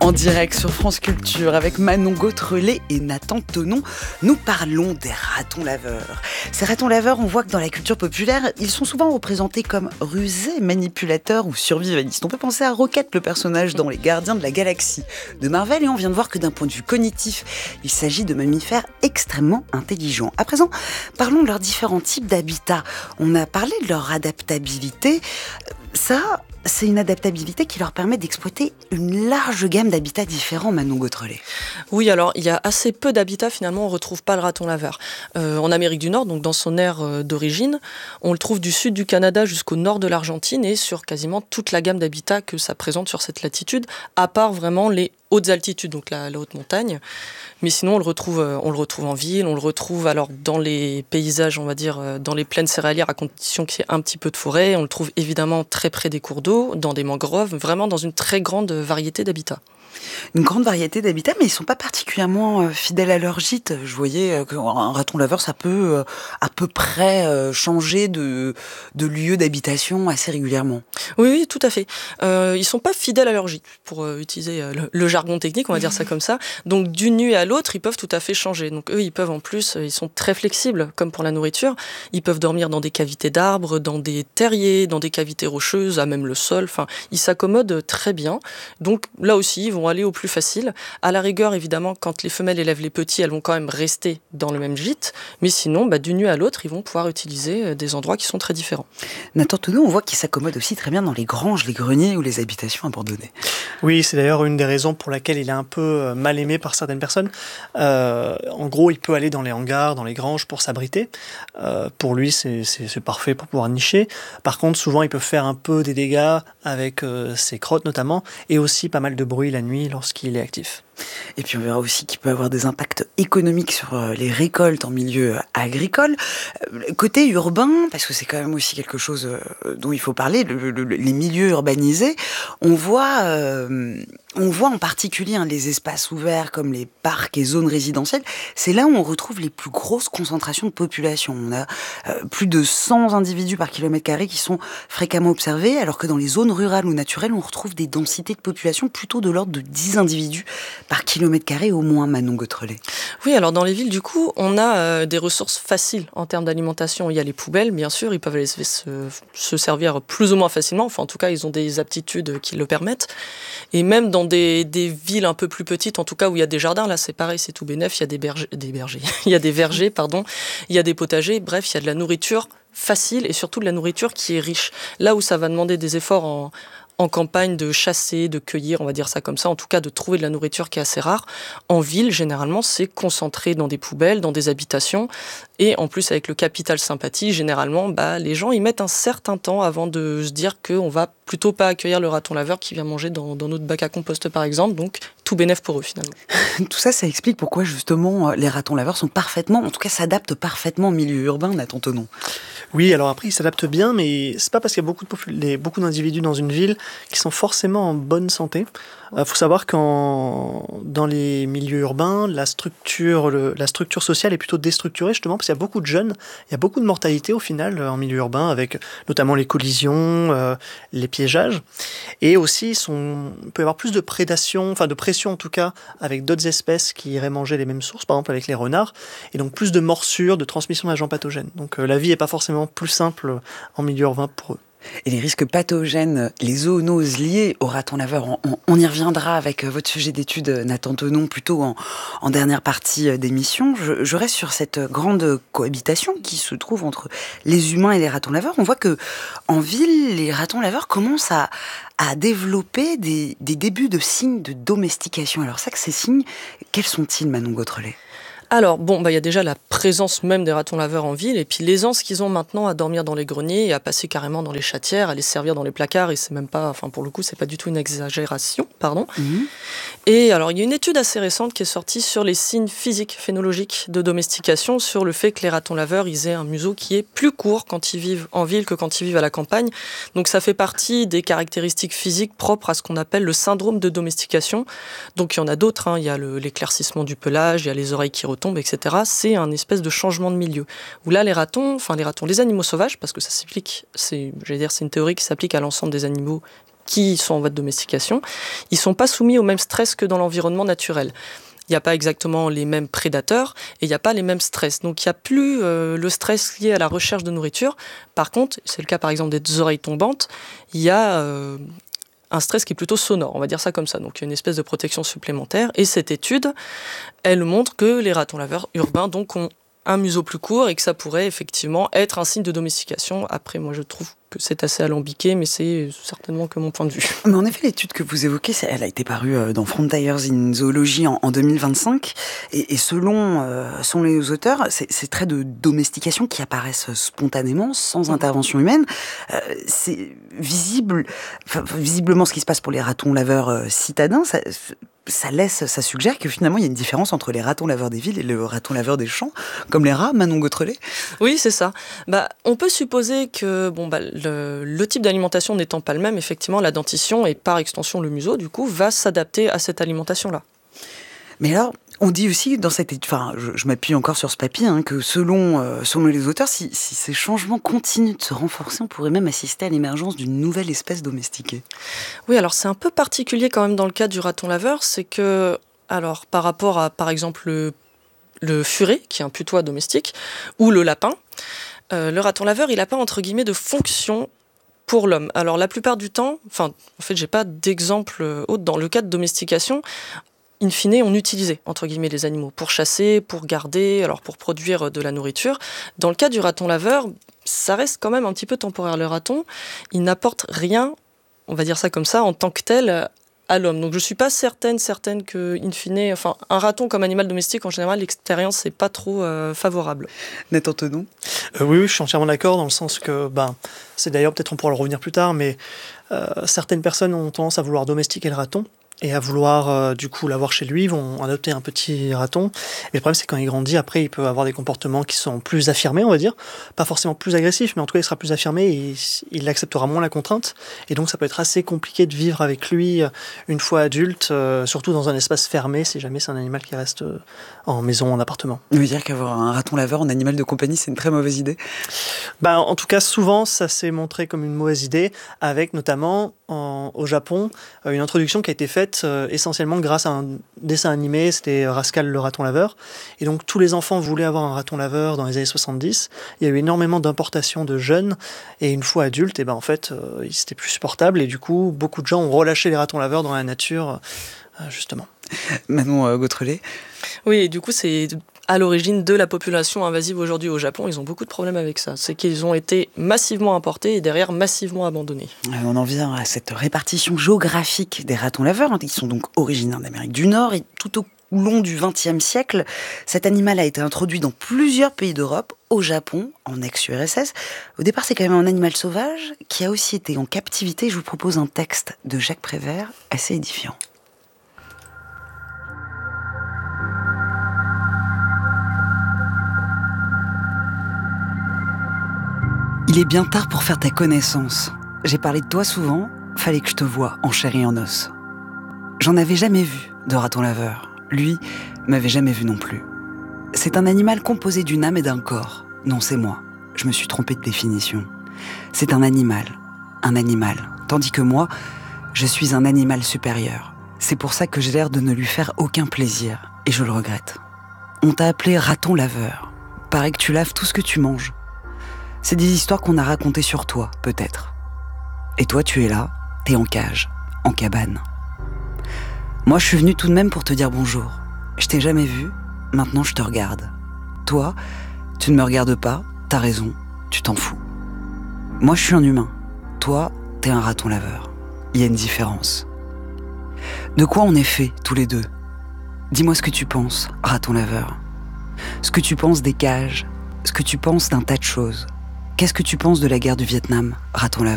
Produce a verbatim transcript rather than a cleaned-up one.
En direct sur France Culture avec Manon Gautrelet et Nathan Tenon, nous parlons des ratons laveurs. Ces ratons laveurs, on voit que dans la culture populaire, ils sont souvent représentés comme rusés, manipulateurs ou survivalistes. On peut penser à Rocket, le personnage dans Les Gardiens de la Galaxie de Marvel, et on vient de voir que d'un point de vue cognitif, il s'agit de mammifères extrêmement intelligents. À présent, parlons de leurs différents types d'habitats. On a parlé de leur adaptabilité. Ça, c'est une adaptabilité qui leur permet d'exploiter une large gamme d'habitats différents, Manon Gautrelet. Oui, alors il y a assez peu d'habitats, finalement, on ne retrouve pas le raton laveur. Euh, en Amérique du Nord, donc dans son aire euh, d'origine, on le trouve du sud du Canada jusqu'au nord de l'Argentine et sur quasiment toute la gamme d'habitats que ça présente sur cette latitude, à part vraiment les hautes altitudes, donc la, la haute montagne. Mais sinon, on le retrouve, euh, on le retrouve en ville, on le retrouve alors dans les paysages, on va dire, euh, dans les plaines céréalières, à condition qu'il y ait un petit peu de forêt. On le trouve évidemment très près des cours d'eau, dans des mangroves, vraiment dans une très grande variété d'habitats. Une grande variété d'habitats, mais ils ne sont pas particulièrement euh, fidèles à leur gîte. Je voyais euh, qu'un raton laveur, ça peut euh, à peu près euh, changer de, de lieu d'habitation assez régulièrement. Oui, oui, tout à fait. Euh, ils ne sont pas fidèles à leur gîte, pour euh, utiliser euh, le, le jargon technique, on va dire ça comme ça. Donc d'une nuit à l'autre, ils peuvent tout à fait changer. Donc eux, ils peuvent en plus, ils sont très flexibles, comme pour la nourriture. Ils peuvent dormir dans des cavités d'arbres, dans des terriers, dans des cavités rocheuses, à même le sol. Enfin, ils s'accommodent très bien. Donc là aussi, ils vont aller au plus facile. À la rigueur, évidemment, quand les femelles élèvent les petits, elles vont quand même rester dans le même gîte. Mais sinon, bah, d'une nuit à l'autre, ils vont pouvoir utiliser des endroits qui sont très différents. Nathan Tenon, on voit qu'ils s'accommodent aussi très bien dans les granges, les greniers ou les habitations abandonnées. Oui, c'est d'ailleurs une des raisons pour laquelle il est un peu mal aimé par certaines personnes. Euh, en gros, il peut aller dans les hangars, dans les granges pour s'abriter. Euh, pour lui, c'est, c'est, c'est parfait pour pouvoir nicher. Par contre, souvent, il peut faire un peu des dégâts avec euh, ses crottes notamment, et aussi pas mal de bruit la nuit lorsqu'il est actif. Et puis on verra aussi qu'il peut avoir des impacts économiques sur les récoltes en milieu agricole. Côté urbain, parce que c'est quand même aussi quelque chose dont il faut parler, le, le, les milieux urbanisés, on voit, euh, on voit en particulier hein, les espaces ouverts comme les parcs et zones résidentielles. C'est là où on retrouve les plus grosses concentrations de population. On a euh, plus de cent individus par kilomètre carré qui sont fréquemment observés, alors que dans les zones rurales ou naturelles, on retrouve des densités de population plutôt de l'ordre de dix individus par kilomètre carré au moins, Manon Gautrelet. Oui, alors dans les villes, du coup, on a euh, des ressources faciles en termes d'alimentation. Il y a les poubelles, bien sûr, ils peuvent aller se, se, se servir plus ou moins facilement. Enfin, en tout cas, ils ont des aptitudes qui le permettent. Et même dans des, des villes un peu plus petites, en tout cas où il y a des jardins, là c'est pareil, c'est tout bénef, il y a des, bergers, des bergers, il y a des vergers, pardon, il y a des potagers, bref, il y a de la nourriture facile et surtout de la nourriture qui est riche. Là où ça va demander des efforts en... en campagne de chasser, de cueillir, on va dire ça comme ça, en tout cas de trouver de la nourriture qui est assez rare. En ville, généralement, c'est concentré dans des poubelles, dans des habitations, et en plus avec le capital sympathie, généralement, bah, les gens y mettent un certain temps avant de se dire qu'on va plutôt pas accueillir le raton laveur qui vient manger dans, dans notre bac à compost par exemple, donc tout bénef pour eux finalement. Tout ça, ça explique pourquoi justement les ratons laveurs sont parfaitement, en tout cas s'adaptent parfaitement au milieu urbain, Nathan Tenon. Oui, alors après, ils s'adaptent bien, mais c'est pas parce qu'il y a beaucoup, de popul- les, beaucoup d'individus dans une ville qui sont forcément en bonne santé. Il euh, faut savoir qu'en dans les milieux urbains, la structure, le, la structure sociale est plutôt déstructurée, justement, parce qu'il y a beaucoup de jeunes, il y a beaucoup de mortalité au final en milieu urbain, avec notamment les collisions, euh, les piégeages. Et aussi, ils sont, il peut y avoir plus de prédation, enfin de pression en tout cas, avec d'autres espèces qui iraient manger les mêmes sources, par exemple avec les renards, et donc plus de morsures, de transmission d'agents pathogènes. Donc euh, la vie n'est pas forcément plus simple en milieu urbain pour eux. Et les risques pathogènes, les zoonoses liées au raton laveur, on, on, on y reviendra avec votre sujet d'étude, Nathan Tenon, plutôt en, en dernière partie d'émission. Je, je reste sur cette grande cohabitation qui se trouve entre les humains et les ratons laveurs. On voit que en ville, les ratons laveurs commencent à, à développer des, des débuts de signes de domestication. Alors ça, que ces signes, quels sont-ils, Manon Gautrelet ? Alors, bon, bah, y a déjà la présence même des ratons laveurs en ville, et puis l'aisance qu'ils ont maintenant à dormir dans les greniers et à passer carrément dans les chatières, à les servir dans les placards, et c'est même pas, enfin, pour le coup, c'est pas du tout une exagération, pardon. Mmh. Et alors, il y a une étude assez récente qui est sortie sur les signes physiques, phénologiques de domestication, sur le fait que les ratons laveurs, ils aient un museau qui est plus court quand ils vivent en ville que quand ils vivent à la campagne. Donc, ça fait partie des caractéristiques physiques propres à ce qu'on appelle le syndrome de domestication. Donc, il y en a d'autres, hein. Il y a le, l'éclaircissement du pelage, il y a les oreilles qui retombent, et cetera. C'est un espèce de changement de milieu. Où là, les ratons, enfin les ratons, les animaux sauvages, parce que ça s'applique, c'est, j'allais dire, c'est une théorie qui s'applique à l'ensemble des animaux qui sont en voie de domestication, ils ne sont pas soumis au même stress que dans l'environnement naturel. Il n'y a pas exactement les mêmes prédateurs et il n'y a pas les mêmes stress. Donc il n'y a plus euh, le stress lié à la recherche de nourriture. Par contre, c'est le cas par exemple des oreilles tombantes, il y a euh, un stress qui est plutôt sonore, on va dire ça comme ça. Donc il y a une espèce de protection supplémentaire. Et cette étude, elle montre que les ratons laveurs urbains donc, ont un museau plus court et que ça pourrait effectivement être un signe de domestication. Après, moi je trouve que c'est assez alambiqué, mais c'est certainement que mon point de vue. Mais en effet, l'étude que vous évoquez, elle a été parue dans Frontiers in Zoology en, en deux mille vingt-cinq, et, et selon, euh, selon les auteurs, c'est, ces traits de domestication qui apparaissent spontanément, sans intervention humaine, euh, c'est visible, enfin, visiblement ce qui se passe pour les ratons laveurs euh, citadins, ça, ça laisse, ça suggère que finalement il y a une différence entre les ratons laveurs des villes et les ratons laveurs des champs, comme les rats, Manon Gautrelet. Oui, c'est ça. Bah, on peut supposer que bon, bah, le, le type d'alimentation n'étant pas le même, effectivement, la dentition et par extension le museau, du coup, va s'adapter à cette alimentation-là. Mais alors, on dit aussi dans cette étude, enfin, je, je m'appuie encore sur ce papier, hein, que selon, euh, selon les auteurs, si, si ces changements continuent de se renforcer, on pourrait même assister à l'émergence d'une nouvelle espèce domestiquée. Oui, alors c'est un peu particulier quand même dans le cas du raton laveur, c'est que, alors par rapport à, par exemple, le, le furet, qui est un putois domestique, ou le lapin, euh, le raton laveur, il n'a pas, entre guillemets, de fonction pour l'homme. Alors la plupart du temps, enfin, en fait, j'ai pas d'exemple autre dans le cas de domestication. In fine, on utilisait, entre guillemets, les animaux pour chasser, pour garder, alors pour produire de la nourriture. Dans le cas du raton laveur, ça reste quand même un petit peu temporaire. Le raton, il n'apporte rien, on va dire ça comme ça, en tant que tel, à l'homme. Donc je ne suis pas certaine, certaine que, in fine, enfin, un raton comme animal domestique, en général, l'expérience n'est pas trop euh, favorable. Nathan Tenon. euh, Oui, oui, je suis entièrement d'accord, dans le sens que, ben, c'est d'ailleurs, peut-être on pourra le revenir plus tard, mais euh, certaines personnes ont tendance à vouloir domestiquer le raton, et à vouloir euh, du coup l'avoir chez lui, ils vont adopter un petit raton. Mais le problème, c'est que quand il grandit, après, il peut avoir des comportements qui sont plus affirmés, on va dire. Pas forcément plus agressifs, mais en tout cas, il sera plus affirmé et il acceptera moins la contrainte. Et donc, ça peut être assez compliqué de vivre avec lui une fois adulte, euh, surtout dans un espace fermé, si jamais c'est un animal qui reste euh, en maison, en appartement. Ça veut dire qu'avoir un raton laveur en animal de compagnie, c'est une très mauvaise idée ? Ben, en tout cas, souvent, ça s'est montré comme une mauvaise idée, avec notamment, en, au Japon, une introduction qui a été faite Euh, essentiellement grâce à un dessin animé, c'était Rascal le raton laveur, et donc tous les enfants voulaient avoir un raton laveur dans les années soixante-dix. Il y a eu énormément d'importations de jeunes, et une fois adultes, et ben en fait euh, c'était plus supportable, et du coup beaucoup de gens ont relâché les ratons laveurs dans la nature, euh, justement. Manon euh, Gautrelet. Oui, et du coup c'est à l'origine de la population invasive aujourd'hui au Japon. Ils ont beaucoup de problèmes avec ça. C'est qu'ils ont été massivement importés et derrière massivement abandonnés. On en vient à cette répartition géographique des ratons laveurs. Ils sont donc originaires d'Amérique du Nord et tout au long du vingtième siècle, cet animal a été introduit dans plusieurs pays d'Europe, au Japon, en ex-U R S S. Au départ, c'est quand même un animal sauvage qui a aussi été en captivité. Je vous propose un texte de Jacques Prévert assez édifiant. Il est bien tard pour faire ta connaissance. J'ai parlé de toi souvent, fallait que je te voie en chair et en os. J'en avais jamais vu de raton laveur. Lui m'avait jamais vu non plus. C'est un animal composé d'une âme et d'un corps. Non, c'est moi. Je me suis trompée de définition. C'est un animal. Un animal. Tandis que moi, je suis un animal supérieur. C'est pour ça que j'ai l'air de ne lui faire aucun plaisir. Et je le regrette. On t'a appelé raton laveur. Paraît que tu laves tout ce que tu manges. C'est des histoires qu'on a racontées sur toi, peut-être. Et toi, tu es là, t'es en cage, en cabane. Moi, je suis venue tout de même pour te dire bonjour. Je t'ai jamais vu, maintenant je te regarde. Toi, tu ne me regardes pas, t'as raison, tu t'en fous. Moi, je suis un humain. Toi, t'es un raton laveur. Il y a une différence. De quoi on est fait, tous les deux ? Dis-moi ce que tu penses, raton laveur. Ce que tu penses des cages, ce que tu penses d'un tas de choses. Qu'est-ce que tu penses de la guerre du Vietnam, raton laveur ?